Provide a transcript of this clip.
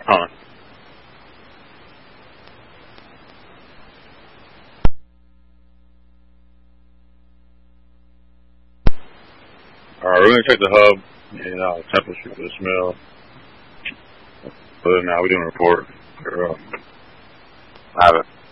Huh. Alright, we're gonna check the hub and temperature for the smell. But now we're doing a report. I have it.